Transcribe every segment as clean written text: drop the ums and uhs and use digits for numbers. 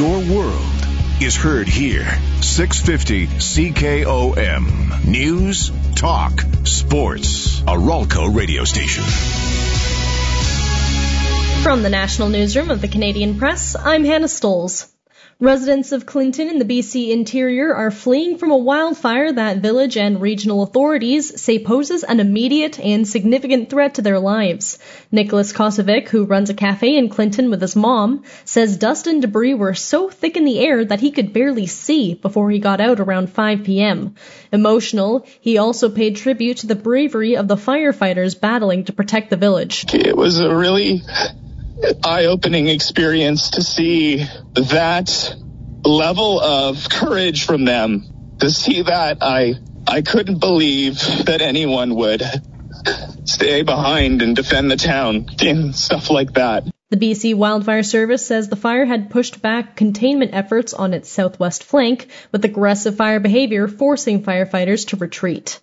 Your world is heard here. 650 CKOM. News, talk, sports. A Ralco radio station. From the National Newsroom of the Canadian Press, I'm Hannah Stoles. Residents of Clinton in the BC interior are fleeing from a wildfire that village and regional authorities say poses an immediate and significant threat to their lives. Nicholas Kosovic, who runs a cafe in Clinton with his mom, says dust and debris were so thick in the air that he could barely see before he got out around 5 p.m. Emotional, he also paid tribute to the bravery of the firefighters battling to protect the village. It was a really eye-opening experience to see that level of courage from them. To see that, I couldn't believe that anyone would stay behind and defend the town and stuff like that. The BC Wildfire Service says the fire had pushed back containment efforts on its southwest flank, with aggressive fire behavior forcing firefighters to retreat.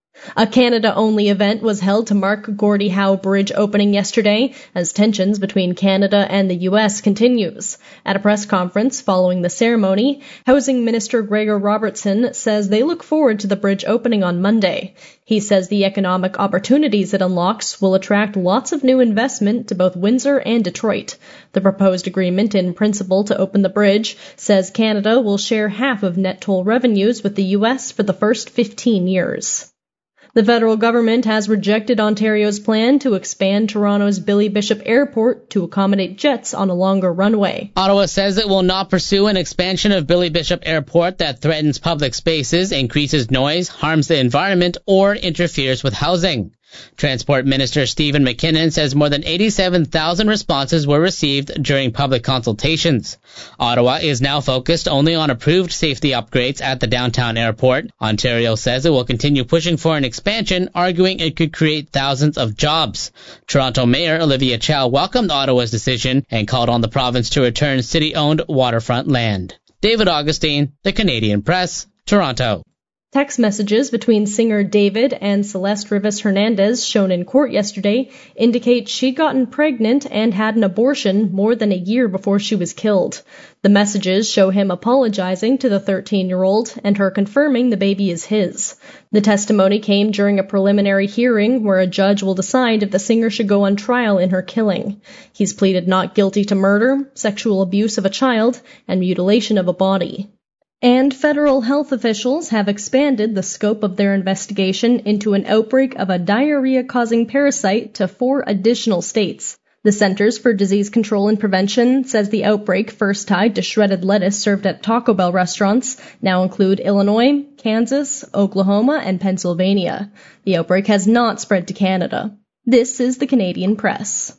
A Canada-only event was held to mark Gordie Howe Bridge opening yesterday as tensions between Canada and the U.S. continues. At a press conference following the ceremony, Housing Minister Gregor Robertson says they look forward to the bridge opening on Monday. He says the economic opportunities it unlocks will attract lots of new investment to both Windsor and Detroit. The proposed agreement in principle to open the bridge says Canada will share half of net toll revenues with the U.S. for the first 15 years. The federal government has rejected Ontario's plan to expand Toronto's Billy Bishop Airport to accommodate jets on a longer runway. Ottawa says it will not pursue an expansion of Billy Bishop Airport that threatens public spaces, increases noise, harms the environment, or interferes with housing. Transport Minister Stephen McKinnon says more than 87,000 responses were received during public consultations. Ottawa is now focused only on approved safety upgrades at the downtown airport. Ontario says it will continue pushing for an expansion, arguing it could create thousands of jobs. Toronto Mayor Olivia Chow welcomed Ottawa's decision and called on the province to return city-owned waterfront land. David Augustine, The Canadian Press, Toronto. Text messages between singer David and Celeste Rivas Hernandez, shown in court yesterday, indicate she'd gotten pregnant and had an abortion more than a year before she was killed. The messages show him apologizing to the 13-year-old and her confirming the baby is his. The testimony came during a preliminary hearing where a judge will decide if the singer should go on trial in her killing. He's pleaded not guilty to murder, sexual abuse of a child, and mutilation of a body. And federal health officials have expanded the scope of their investigation into an outbreak of a diarrhea-causing parasite to 4 additional states. The Centers for Disease Control and Prevention says the outbreak, first tied to shredded lettuce served at Taco Bell restaurants, now include Illinois, Kansas, Oklahoma, and Pennsylvania. The outbreak has not spread to Canada. This is the Canadian Press.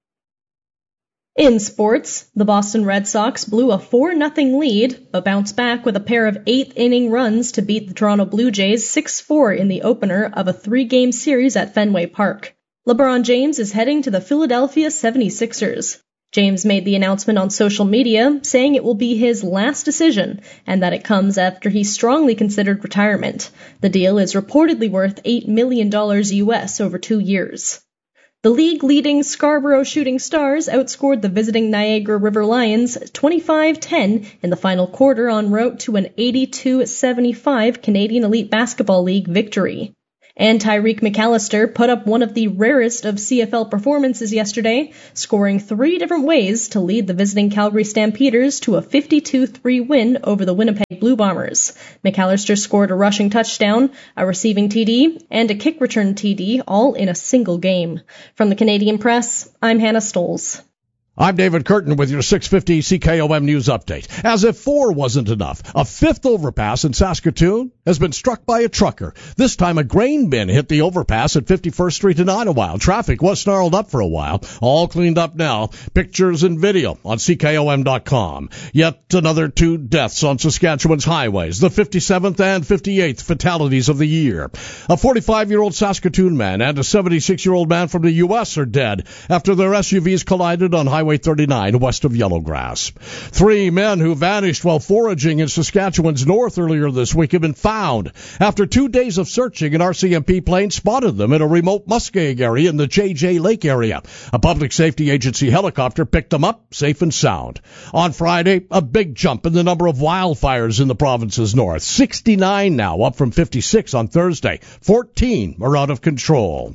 In sports, the Boston Red Sox blew a 4-0 lead, but bounced back with a pair of 8th-inning runs to beat the Toronto Blue Jays 6-4 in the opener of a 3-game series at Fenway Park. LeBron James is heading to the Philadelphia 76ers. James made the announcement on social media, saying it will be his last decision, and that it comes after he strongly considered retirement. The deal is reportedly worth $8 million US over 2 years. The league-leading Scarborough Shooting Stars outscored the visiting Niagara River Lions 25-10 in the final quarter en route to an 82-75 Canadian Elite Basketball League victory. And Tyreek McAllister put up one of the rarest of CFL performances yesterday, scoring 3 different ways to lead the visiting Calgary Stampeders to a 52-3 win over the Winnipeg Blue Bombers. McAllister scored a rushing touchdown, a receiving TD, and a kick return TD, all in a single game. From the Canadian Press, I'm Hannah Stoles. I'm David Curtin with your 650 CKOM News Update. As if 4 wasn't enough, a 5th overpass in Saskatoon has been struck by a trucker. This time a grain bin hit the overpass at 51st Street in Idlewild. Traffic was snarled up for a while. All cleaned up now. Pictures and video on CKOM.com. Yet another 2 deaths on Saskatchewan's highways. The 57th and 58th fatalities of the year. A 45-year-old Saskatoon man and a 76-year-old man from the U.S. are dead after their SUVs collided on Highway Highway 39 west of Yellowgrass. 3 men who vanished while foraging in Saskatchewan's north earlier this week have been found. After 2 days of searching, an RCMP plane spotted them in a remote muskeg area in the JJ Lake area. A public safety agency helicopter picked them up safe and sound. On Friday, a big jump in the number of wildfires in the province's north. 69 now, up from 56 on Thursday. 14 are out of control.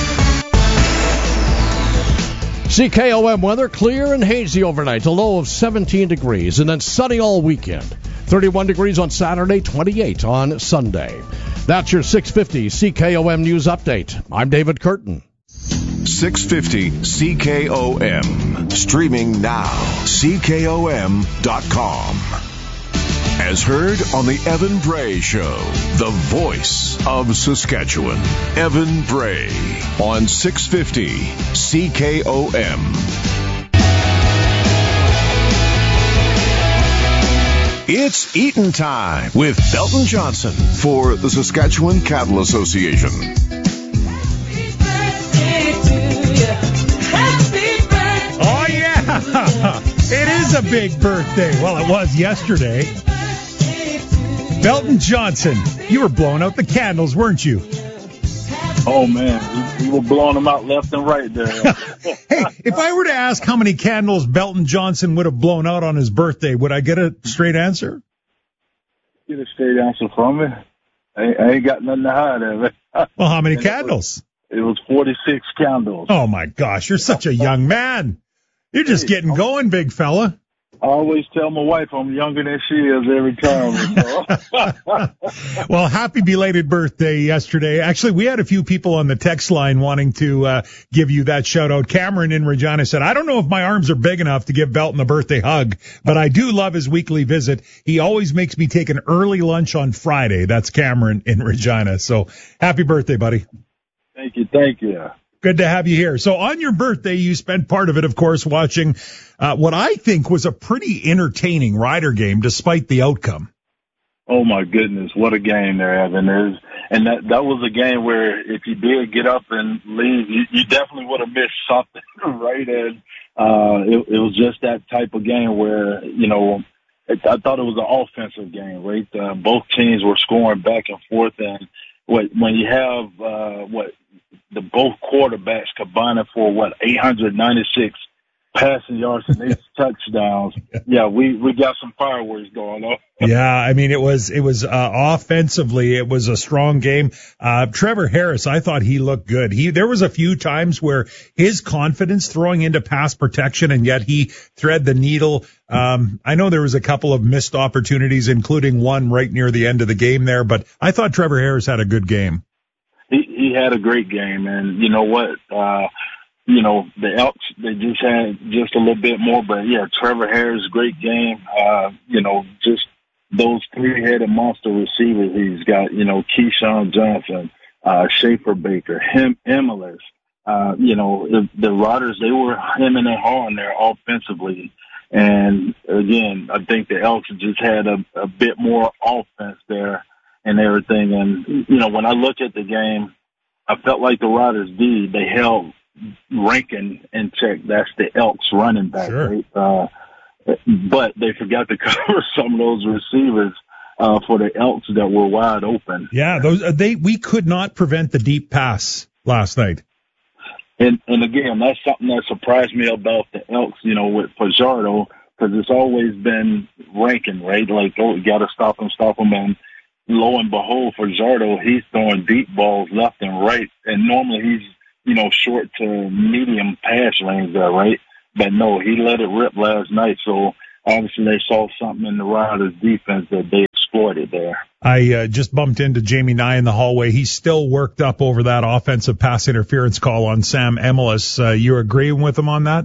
CKOM weather, clear and hazy overnight, a low of 17 degrees, and then sunny all weekend. 31 degrees on Saturday, 28 on Sunday. That's your 650 CKOM News Update. I'm David Curtin. 650 CKOM. Streaming now. CKOM.com. As heard on the Evan Bray Show, the voice of Saskatchewan. Evan Bray on 650 CKOM. It's Eaton time with Belton Johnson for the Saskatchewan Cattle Association. Oh, yeah. It is a big birthday. Well, it was yesterday. Belton Johnson, you were blowing out the candles, weren't you? Oh, man. We were blowing them out left and right there. Hey, if I were to ask how many candles Belton Johnson would have blown out on his birthday, would I get a straight answer? Get a straight answer from me. I ain't got nothing to hide of it. Well, how many candles? It was 46 candles. Oh, my gosh. You're such a young man. You're just getting going, big fella. I always tell my wife I'm younger than she is every time. Well, happy belated birthday yesterday. Actually, we had a few people on the text line wanting to give you that shout out. Cameron in Regina said, I don't know if my arms are big enough to give Belton a birthday hug, but I do love his weekly visit. He always makes me take an early lunch on Friday. That's Cameron in Regina. So happy birthday, buddy. Thank you. Thank you. Good to have you here. So on your birthday, you spent part of it, of course, watching what I think was a pretty entertaining Rider game, despite the outcome. Oh, my goodness. What a game there, Evan. And that was a game where if you did get up and leave, you definitely would have missed something, right? And it was just that type of game where, I thought it was an offensive game, right? Both teams were scoring back and forth. And when you have the both quarterbacks combining for 896 passing yards and 8 touchdowns. Yeah, we got some fireworks going on. Yeah, I mean, it was offensively, it was a strong game. Trevor Harris, I thought he looked good. There was a few times where his confidence throwing into pass protection, and yet he thread the needle. I know there was a couple of missed opportunities, including one right near the end of the game there, but I thought Trevor Harris had a good game. He had a great game, and you know what? The Elks, they just had just a little bit more, but yeah, Trevor Harris, great game. Just those 3-headed monster receivers he's got, Keyshawn Johnson, Schaefer Baker, Emilus, the Riders, they were hemming and hawing there offensively. And again, I think the Elks just had a bit more offense there and everything. And, when I look at the game, I felt like the Riders they held Rankin in check. That's the Elks running back, sure. Right? But they forgot to cover some of those receivers for the Elks that were wide open. Yeah, we could not prevent the deep pass last night. And again, that's something that surprised me about the Elks, with Fajardo, because it's always been Rankin, right? Like, you got to stop him. And lo and behold, Fajardo, he's throwing deep balls left and right. And normally he's, short to medium pass range there, right? But no, he let it rip last night. So obviously they saw something in the Riders' defense that they exploited there. I just bumped into Jamie Nye in the hallway. He's still worked up over that offensive pass interference call on Sam Emilus. You agreeing with him on that?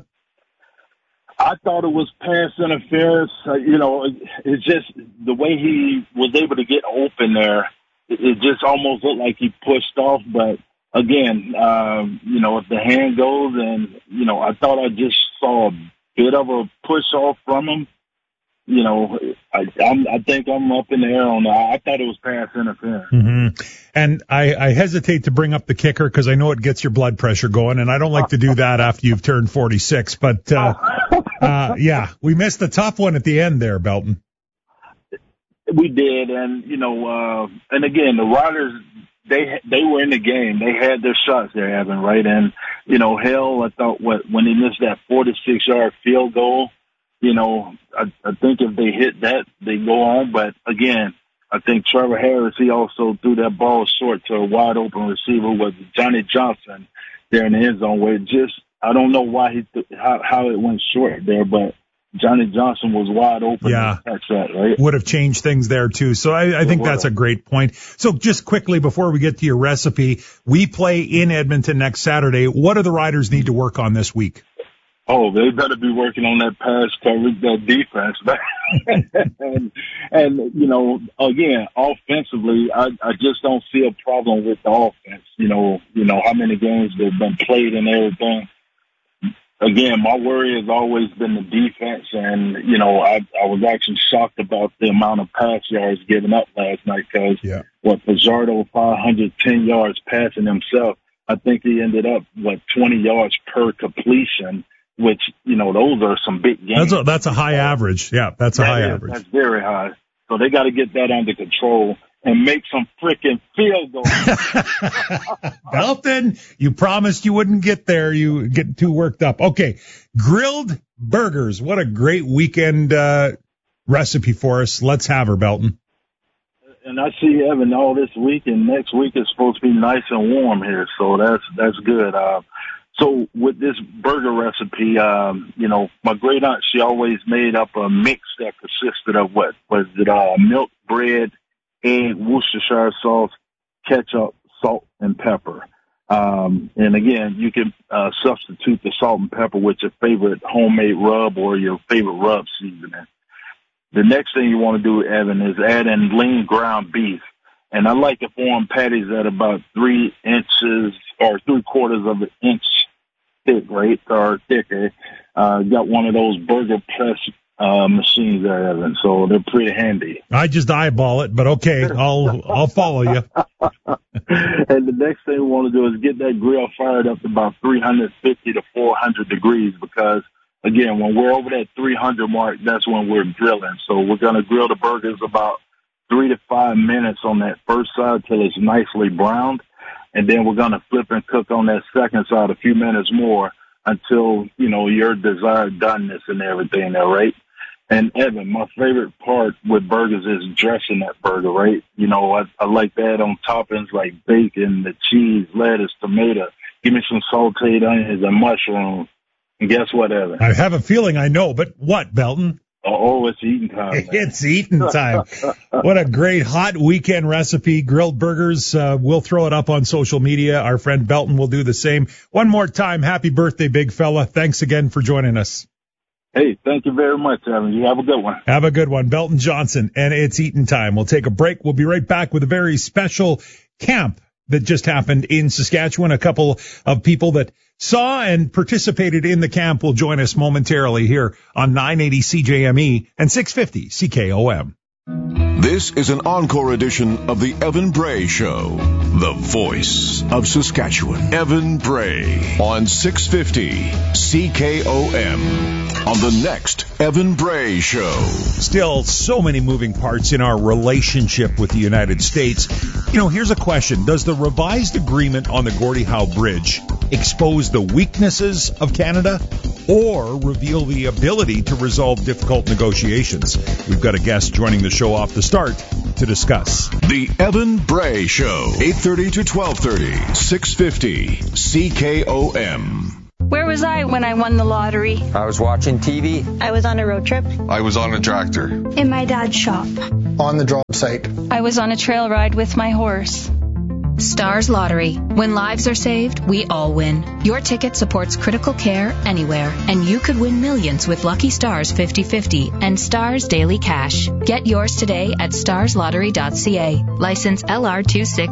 I thought it was pass interference. It's just the way he was able to get open there. It just almost looked like he pushed off. But again, if the hand goes and, I thought I just saw a bit of a push off from him. I think I'm up in the air on that. I thought it was pass interference. Mm-hmm. And I hesitate to bring up the kicker because I know it gets your blood pressure going, and I don't like to do that after you've turned 46. But Yeah, we missed a tough one at the end there, Belton. We did, and and again, the Riders, they were in the game. They had their shots there, Evan, right? And I thought when they missed that 46-yard field goal, I think if they hit that, they go on. But again, I think Trevor Harris, he also threw that ball short to a wide open receiver with Johnny Johnson there in the end zone. Where I don't know why how it went short there, but Johnny Johnson was wide open. Yeah, to catch that, right? Would have changed things there too. So I think that's a great point. So just quickly before we get to your recipe, we play in Edmonton next Saturday. What do the Riders need to work on this week? Oh, they better be working on that pass coverage, that defense. and again, offensively, I just don't see a problem with the offense. How many games they've been played and everything. Again, my worry has always been the defense, and, I was actually shocked about the amount of pass yards given up last night because Fajardo, 510 yards passing himself, I think he ended up, 20 yards per completion, which, those are some big games. That's a high average. Yeah, that's a high average. That's very high. So they got to get that under control and make some freaking field goals. Belton, you promised you wouldn't get there. You get too worked up. Okay, grilled burgers. What a great weekend recipe for us. Let's have her, Belton. And I see Evan all this week, and next week is supposed to be nice and warm here, so that's good. So with this burger recipe, my great aunt, she always made up a mix that consisted of milk, bread, egg, Worcestershire sauce, ketchup, salt, and pepper. And again, you can substitute the salt and pepper with your favorite homemade rub or your favorite rub seasoning. The next thing you want to do, Evan, is add in lean ground beef. And I like to form patties at about 3 inches or 3/4 of an inch thick, right, or thicker. Got one of those burger press machines there, Evan, so they're pretty handy. I just eyeball it, but okay, I'll follow you. And the next thing we want to do is get that grill fired up to about 350 to 400 degrees because, again, when we're over that 300 mark, that's when we're grilling. So we're going to grill the burgers about 3 to 5 minutes on that first side till it's nicely browned. And then we're going to flip and cook on that second side a few minutes more until, your desired doneness and everything there, right? And Evan, my favorite part with burgers is dressing that burger, right? I like that on toppings like bacon, the cheese, lettuce, tomato. Give me some sauteed onions and mushrooms. And guess what, Evan? I have a feeling I know, but what, Belton? Oh, it's eating time. Man. It's eating time. What a great hot weekend recipe. Grilled burgers. We'll throw it up on social media. Our friend Belton will do the same. One more time, happy birthday, big fella. Thanks again for joining us. Hey, thank you very much, Evan. You have a good one. Have a good one. Belton Johnson, and it's eating time. We'll take a break. We'll be right back with a very special camp that just happened in Saskatchewan. A couple of people that saw and participated in the camp will join us momentarily here on 980 CJME and 650 CKOM. This is an encore edition of the Evan Bray Show, the voice of Saskatchewan. Evan Bray on 650 CKOM on the next Evan Bray Show. Still so many moving parts in our relationship with the United States. Here's a question. Does the revised agreement on the Gordie Howe Bridge expose the weaknesses of Canada or reveal the ability to resolve difficult negotiations? We've got a guest joining the show off the start to discuss. The Evan Bray Show, 8:30 to 12:30, 650 CKOM. Where was I when I won the lottery? I was watching TV. I was on a road trip. I was on a tractor. In my dad's shop. On the job site. I was on a trail ride with my horse. Stars Lottery. When lives are saved, we all win. Your ticket supports critical care anywhere, and you could win millions with Lucky Stars 50/50 and Stars Daily Cash. Get yours today at starslottery.ca. License LR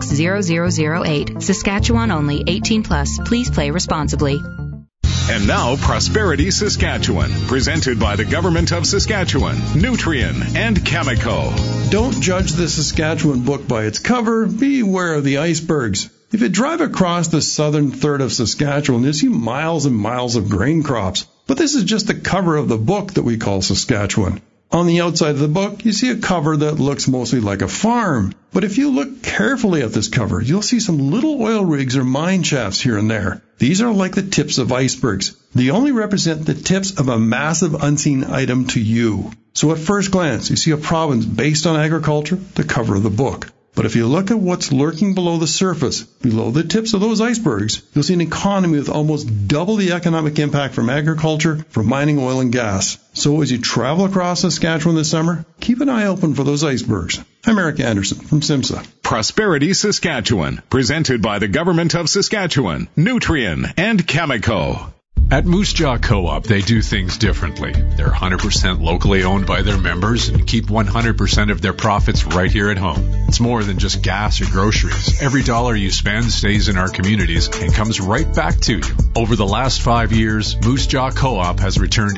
260008. Saskatchewan only. 18+. Please play responsibly. And now, Prosperity Saskatchewan, presented by the Government of Saskatchewan, Nutrien, and Chemico. Don't judge the Saskatchewan book by its cover. Beware of the icebergs. If you drive across the southern third of Saskatchewan, you'll see miles and miles of grain crops. But this is just the cover of the book that we call Saskatchewan. On the outside of the book, you see a cover that looks mostly like a farm. But if you look carefully at this cover, you'll see some little oil rigs or mine shafts here and there. These are like the tips of icebergs. They only represent the tips of a massive unseen item to you. So at first glance, you see a province based on agriculture, the cover of the book. But if you look at what's lurking below the surface, below the tips of those icebergs, you'll see an economy with almost double the economic impact from agriculture, from mining, oil, and gas. So as you travel across Saskatchewan this summer, keep an eye open for those icebergs. I'm Eric Anderson from SIMSA. Prosperity Saskatchewan, presented by the Government of Saskatchewan, Nutrien, and Cameco. At Moose Jaw Co-op, they do things differently. They're 100% locally owned by their members and keep 100% of their profits right here at home. It's more than just gas or groceries. Every dollar you spend stays in our communities and comes right back to you. Over the last 5 years, Moose Jaw Co-op has returned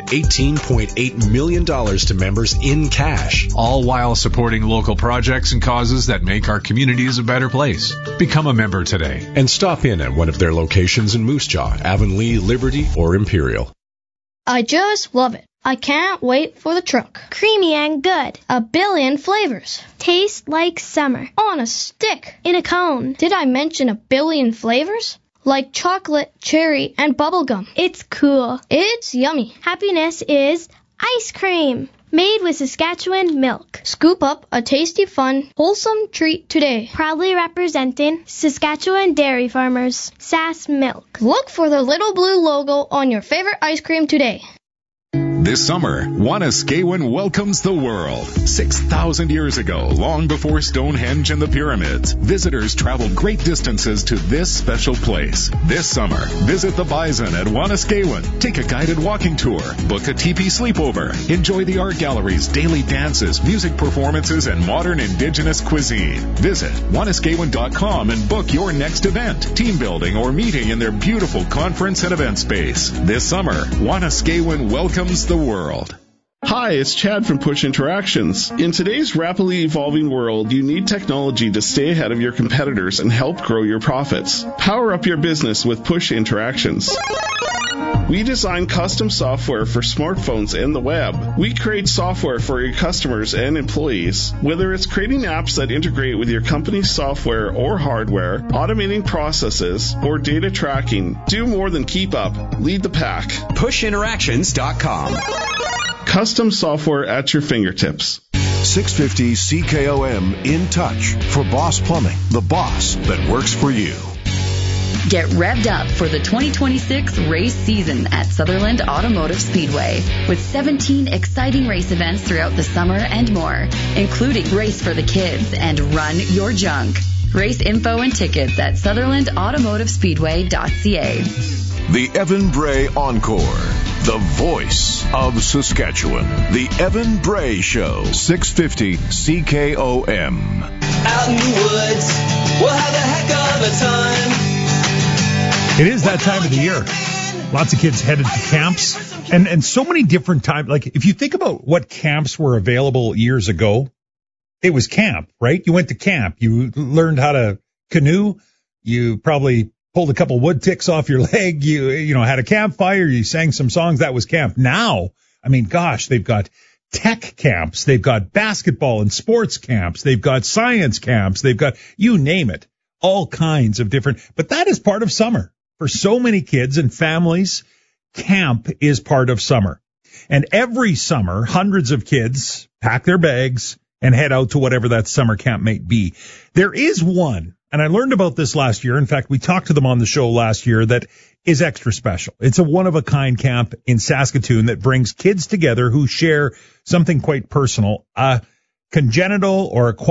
$18.8 million to members in cash, all while supporting local projects and causes that make our communities a better place. Become a member today and stop in at one of their locations in Moose Jaw, Avonlea, Liberty, or Imperial. I just love it. I can't wait for the truck. Creamy and good. A billion flavors. Tastes like summer. On a stick. In a cone. Did I mention a billion flavors? Like chocolate, cherry, and bubblegum. It's cool. It's yummy. Happiness is ice cream. Made with Saskatchewan milk. Scoop up a tasty, fun, wholesome treat today. Proudly representing Saskatchewan dairy farmers. Sask Milk. Look for the little blue logo on your favorite ice cream today. This summer, Wanuskewin welcomes the world. 6,000 years ago, long before Stonehenge and the pyramids, visitors traveled great distances to this special place. This summer, visit the Bison at Wanuskewin. Take a guided walking tour, book a teepee sleepover, enjoy the art galleries, daily dances, music performances, and modern indigenous cuisine. Visit Wanuskewin.com and book your next event, team building, or meeting in their beautiful conference and event space. This summer, Wanuskewin welcomes the world. Hi, it's Chad from Push Interactions. In today's rapidly evolving world, you need technology to stay ahead of your competitors and help grow your profits. Power up your business with Push Interactions. We design custom software for smartphones and the web. We create software for your customers and employees. Whether it's creating apps that integrate with your company's software or hardware, automating processes, or data tracking, do more than keep up. Lead the pack. PushInteractions.com. Custom software at your fingertips. 650 CKOM In Touch for Boss Plumbing, the boss that works for you. Get revved up for the 2026 race season at Sutherland Automotive Speedway with 17 exciting race events throughout the summer and more, including Race for the Kids and Run Your Junk. Race info and tickets at SutherlandAutomotiveSpeedway.ca. The Evan Bray Encore, the voice of Saskatchewan. The Evan Bray Show, 650 CKOM. Out in the woods, we'll have a heck of a time. It is that time of the year. Lots of kids headed to camps and so many different times. Like if you think about what camps were available years ago, it was camp, right? You went to camp. You learned how to canoe. You probably pulled a couple wood ticks off your leg. You had a campfire. You sang some songs. That was camp. Now, I mean, gosh, they've got tech camps. They've got basketball and sports camps. They've got science camps. They've got, you name it, all kinds of different, but that is part of summer. For so many kids and families, camp is part of summer. And every summer, hundreds of kids pack their bags and head out to whatever that summer camp may be. There is one, and I learned about this last year. In fact, we talked to them on the show last year, that is extra special. It's a one-of-a-kind camp in Saskatoon that brings kids together who share something quite personal, a congenital or acquired